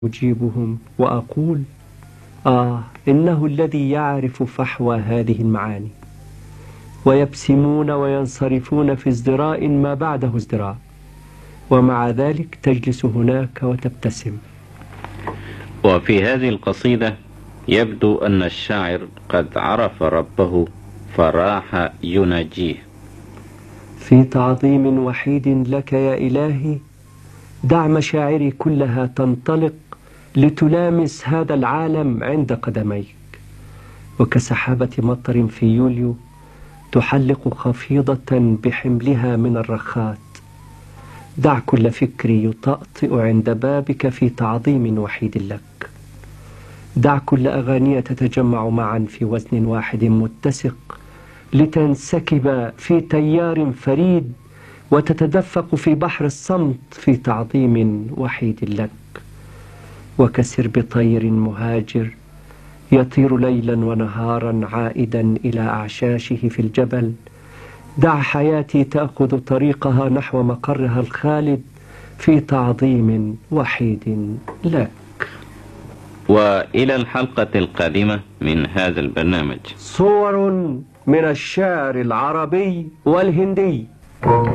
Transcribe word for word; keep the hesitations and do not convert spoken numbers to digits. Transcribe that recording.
أجيبهم وأقول آه إنه الذي يعرف فحوى هذه المعاني، ويبسمون وينصرفون في ازدراء ما بعده ازدراء، ومع ذلك تجلس هناك وتبتسم. وفي هذه القصيدة يبدو أن الشاعر قد عرف ربه فراح يناجيه. في تعظيم وحيد لك يا إلهي، دع مشاعري كلها تنطلق لتلامس هذا العالم عند قدميك، وكسحابة مطر في يوليو تحلق خفيضة بحملها من الرخات. دع كل فكري يطأطئ عند بابك في تعظيم وحيد لك. دع كل أغاني تتجمع معا في وزن واحد متسق لتنسكب في تيار فريد وتتدفق في بحر الصمت في تعظيم وحيد لك. وكسرب طير مهاجر يطير ليلا ونهارا عائدا إلى أعشاشه في الجبل، دع حياتي تأخذ طريقها نحو مقرها الخالد في تعظيم وحيد لك. وإلى الحلقة القادمة من هذا البرنامج صور من الشعر العربي والهندي.